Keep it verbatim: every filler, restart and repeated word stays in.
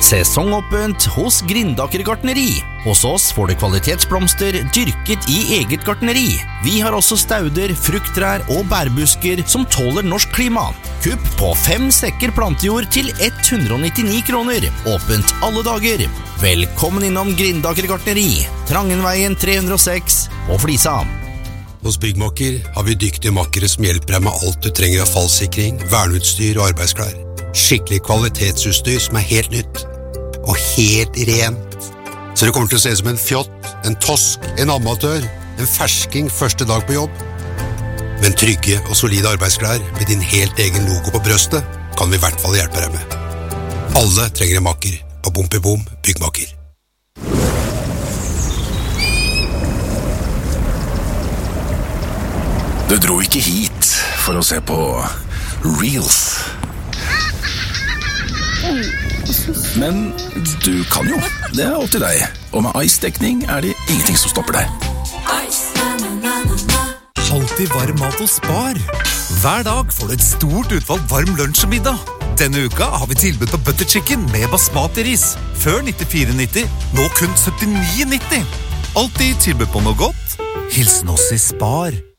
Sesongåpent hos Grindaker gartneri. Hos oss får du kvalitetsblomster dyrket i eget gartneri. Vi har også stauder, frukttrær og bærbusker som tåler norsk klima. Kupp på fem sekker plantejord til hundre og nittini kroner. Åpent alle dager. Velkommen innom Grindaker gartneri. Trangenveien tre hundre og seks på Flisa. Hos Byggmakker har vi dyktige makkere som hjelper deg med alt du trenger av fallsikring, verneutstyr og arbeidsklær. Skikkelig kvalitetsutstyr som er helt nytt. Og helt rent. Så det kommer til å se ut som en fjott, en tosk, en amatør, en fersking første dag på jobb. Men trygge og solide arbeidsklær med din helt egen logo på brøstet kan vi i hvert fall hjelpe deg med. Alle trenger en makker på Bompibom Byggmakker. Du dro ikke hit for å se på Reels. Men du kan jo. Det er opp til deg. Og med Ice-dekning er det ingenting som stopper deg. Alltid varm mat hos Spar. Hver dag får du et stort utvalg varm lunsj og middag. Denne uka har vi tilbud på butter chicken med basmati-ris. Før nittifire nitti, nå kun syttini nitti. Alltid tilbud på noe godt. Hilsen oss i Spar.